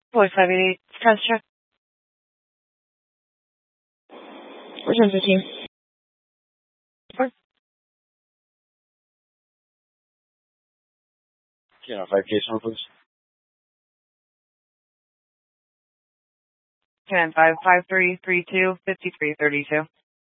Voice 588, test check. Return 15. Yeah, 5 case number, please. 10-5-5332-5332.